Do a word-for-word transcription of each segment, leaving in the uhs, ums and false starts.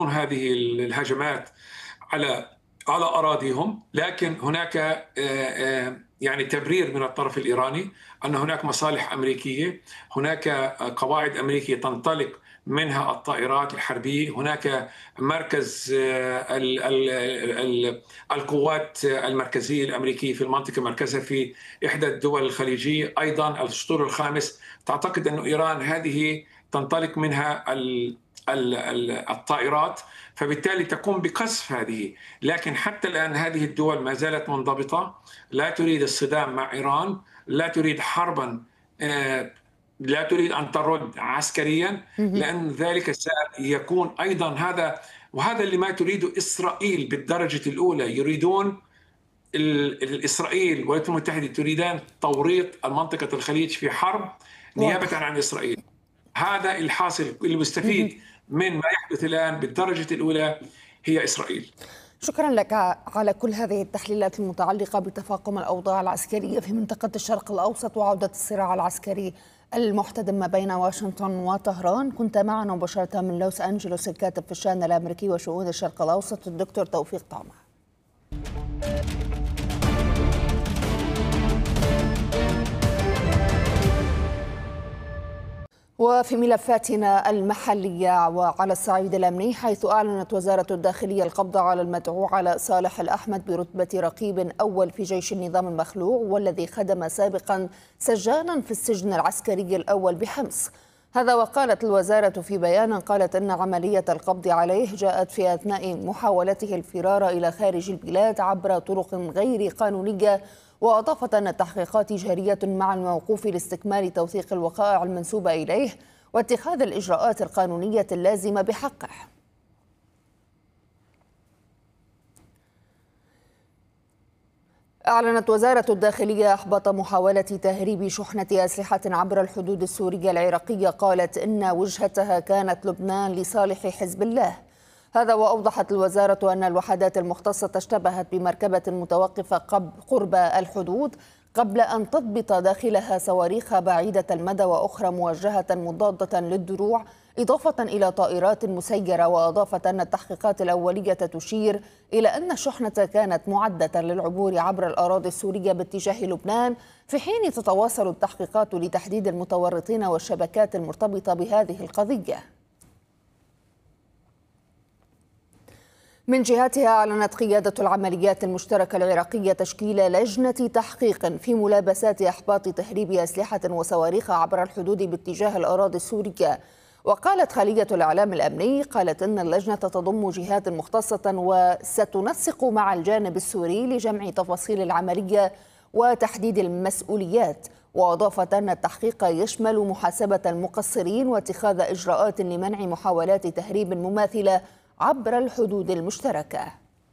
هذه الهجمات على على أراضيهم، لكن هناك آه، آه، يعني تبرير من الطرف الإيراني أن هناك مصالح أمريكية، هناك قواعد أمريكية تنطلق منها الطائرات الحربية، هناك مركز آه، ال- ال- ال- القوات المركزية الأمريكية في المنطقة، مركزها في إحدى الدول الخليجية، أيضا الأسطول الخامس. تعتقد أن إيران هذه تنطلق منها ال- ال- ال- الطائرات، فبالتالي تقوم بقصف هذه. لكن حتى الآن هذه الدول ما زالت منضبطة، لا تريد الصدام مع إيران، لا تريد حربا، آه، لا تريد أن ترد عسكريا، مهم. لأن ذلك سيكون أيضا هذا، وهذا اللي ما تريده إسرائيل بالدرجة الأولى. يريدون إسرائيل والولايات المتحدة تريدان توريط منطقة الخليج في حرب نيابة واضح. عن إسرائيل. هذا الحاصل، مهم. المستفيد من ما يحدث الآن بالدرجة الأولى هي إسرائيل. شكرا لك على كل هذه التحليلات المتعلقة بتفاقم الأوضاع العسكرية في منطقة الشرق الأوسط وعودة الصراع العسكري المحتدم ما بين واشنطن وطهران. كنت معنا مباشرة من لوس أنجلوس الكاتب في الشأن الأمريكي وشؤون الشرق الأوسط الدكتور توفيق طعمة. وفي ملفاتنا المحلية وعلى الصعيد الأمني، حيث أعلنت وزارة الداخلية القبض على المدعو علاء صالح الأحمد برتبة رقيب أول في جيش النظام المخلوع، والذي خدم سابقا سجانا في السجن العسكري الأول بحمص. هذا وقالت الوزارة في بيان، قالت إن عملية القبض عليه جاءت في أثناء محاولته الفرار إلى خارج البلاد عبر طرق غير قانونية. وأضافت أن التحقيقات جارية مع الموقوف لاستكمال توثيق الوقائع المنسوبة إليه واتخاذ الإجراءات القانونية اللازمة بحقه. أعلنت وزارة الداخلية إحباط محاولة تهريب شحنة أسلحة عبر الحدود السورية العراقية. قالت إن وجهتها كانت لبنان لصالح حزب الله. هذا وأوضحت الوزارة أن الوحدات المختصة اشتبهت بمركبة متوقفة قرب الحدود قبل أن تضبط داخلها صواريخ بعيدة المدى وأخرى موجهة مضادة للدروع، إضافة إلى طائرات مسيرة. وأضافت أن التحقيقات الأولية تشير إلى أن الشحنة كانت معدة للعبور عبر الأراضي السورية باتجاه لبنان، في حين تتواصل التحقيقات لتحديد المتورطين والشبكات المرتبطة بهذه القضية. من جهتها، أعلنت قيادة العمليات المشتركة العراقية تشكيل لجنة تحقيق في ملابسات إحباط تهريب أسلحة وصواريخ عبر الحدود باتجاه الأراضي السورية. وقالت خلية الإعلام الأمني، قالت إن اللجنة تضم جهات مختصة وستنسق مع الجانب السوري لجمع تفاصيل العملية وتحديد المسؤوليات. وأضافت أن التحقيق يشمل محاسبة المقصرين واتخاذ إجراءات لمنع محاولات تهريب مماثلة عبر الحدود المشتركة.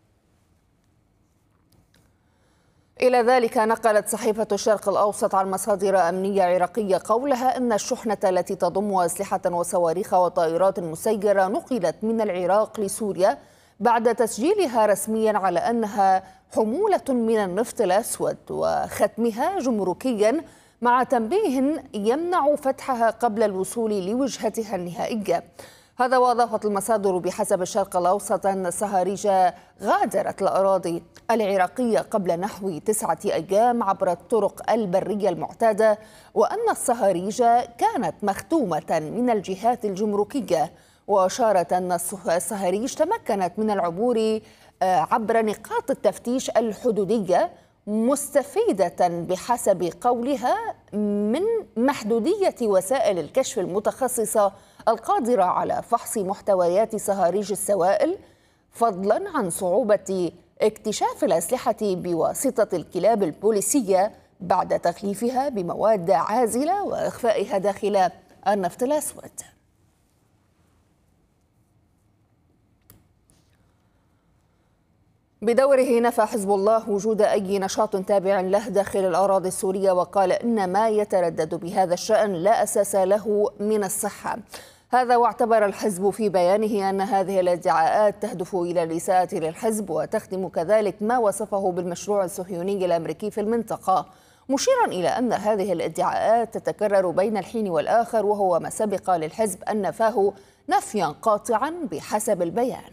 إلى ذلك، نقلت صحيفة الشرق الأوسط عن مصادر أمنية عراقية قولها إن الشحنة التي تضم أسلحة وصواريخ وطائرات مسيرة نقلت من العراق لسوريا بعد تسجيلها رسميا على أنها حمولة من النفط الأسود وختمها جمركيا، مع تنبيه يمنع فتحها قبل الوصول لوجهتها النهائية. هذا وأضافت المصادر بحسب الشرق الأوسط أن الصهاريج غادرت الأراضي العراقية قبل نحو تسعة أيام عبر الطرق البرية المعتادة، وأن الصهاريج كانت مختومة من الجهات الجمركية. وأشارت أن الصهاريج تمكنت من العبور عبر نقاط التفتيش الحدودية، مستفيدة بحسب قولها من محدودية وسائل الكشف المتخصصة القادرة على فحص محتويات صهاريج السوائل، فضلا عن صعوبة اكتشاف الأسلحة بواسطة الكلاب البوليسية بعد تغليفها بمواد عازلة وإخفائها داخل النفط الأسود. بدوره نفى حزب الله وجود أي نشاط تابع له داخل الأراضي السورية، وقال إن ما يتردد بهذا الشأن لا أساس له من الصحة. هذا واعتبر الحزب في بيانه أن هذه الادعاءات تهدف إلى الإساءة للحزب وتخدم كذلك ما وصفه بالمشروع الصهيوني الأمريكي في المنطقة، مشيرا إلى أن هذه الادعاءات تتكرر بين الحين والآخر، وهو ما سبق للحزب أن نفاه نفيا قاطعا بحسب البيان.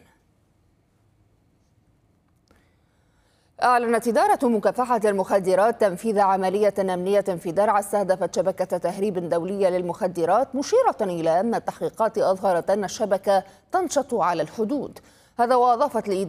أعلنت إدارة مكافحة المخدرات تنفيذ عملية أمنية في درعا استهدفت شبكة تهريب دولية للمخدرات، مشيرة إلى أن التحقيقات أظهرت أن الشبكة تنشط على الحدود. هذا وأضافت